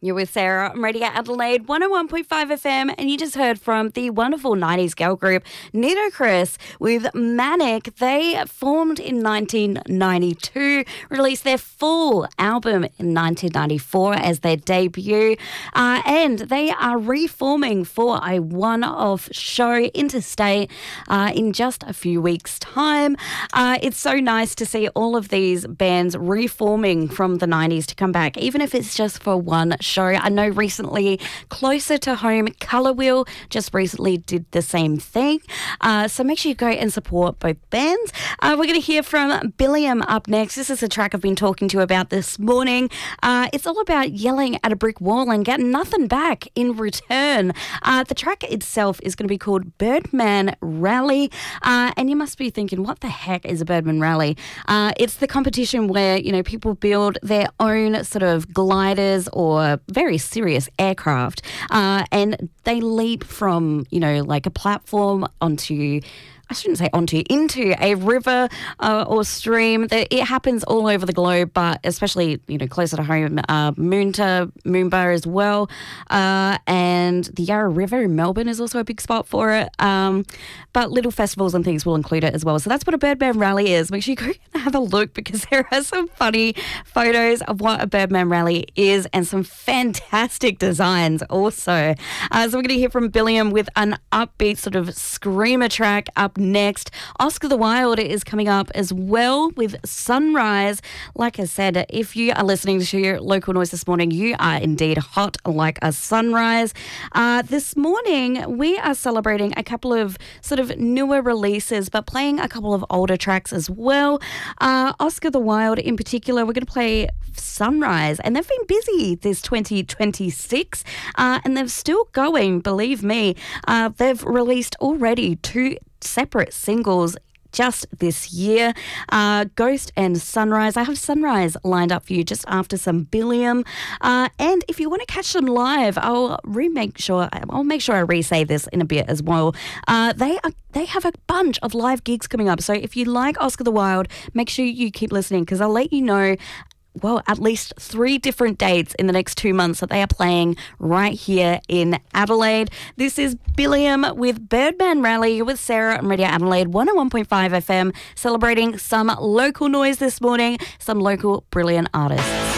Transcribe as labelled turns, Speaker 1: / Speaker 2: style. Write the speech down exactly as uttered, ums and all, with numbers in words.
Speaker 1: You're with Sarah on Radio Adelaide one oh one point five F M, and you just heard from the wonderful nineties girl group Nitocris with Manic. They formed in nineteen ninety-two, released their full album in nineteen ninety-four as their debut, uh, and they are reforming for a one-off show interstate uh, in just a few weeks' time. Uh, it's so nice to see all of these bands reforming from the nineties to come back, even if it's just for one show. Show. I know recently, closer to home, Colour Wheel just recently did the same thing. Uh, so make sure you go and support both bands. Uh, we're going to hear from Billiam up next. This is a track I've been talking to you about this morning. Uh, it's all about yelling at a brick wall and getting nothing back in return. Uh, the track itself is going to be called Birdman Rally. Uh, and you must be thinking, what the heck is a Birdman Rally? Uh, it's the competition where, you know, people build their own sort of gliders or very serious aircraft, uh, and they leap from, you know, like a platform onto, I shouldn't say onto, into a river uh, or stream. It happens all over the globe, but especially, you know, closer to home, uh, Moonta, Moomba as well. Uh, and the Yarra River in Melbourne is also a big spot for it. Um, but little festivals and things will include it as well. So that's what a Birdman Rally is. Make sure you go and have a look, because there are some funny photos of what a Birdman Rally is and some fantastic designs also. Uh, so we're going to hear from Billiam with an upbeat sort of screamer track up next. Oscar the Wild is coming up as well with Sunrise. Like I said, if you are listening to your local noise this morning, you are indeed hot like a sunrise. Uh, this morning, we are celebrating a couple of sort of newer releases, but playing a couple of older tracks as well. Uh, Oscar the Wild in particular, we're going to play Sunrise, and they've been busy this twenty twenty-six, uh, and they're still going, believe me. Uh, they've released already two separate singles just this year, uh, Ghost and Sunrise. I have Sunrise lined up for you just after some Billiam. Uh, and if you want to catch them live, I'll remake sure I'll make sure I re-say this in a bit as well. Uh, they are they have a bunch of live gigs coming up. So if you like Oscar the Wild, make sure you keep listening, because I'll let you know, well, at least three different dates in the next two months that they are playing right here in Adelaide. This is Billiam with Birdman Rally with Sarah and Radio Adelaide one oh one point five F M, celebrating some local noise this morning, some local brilliant artists.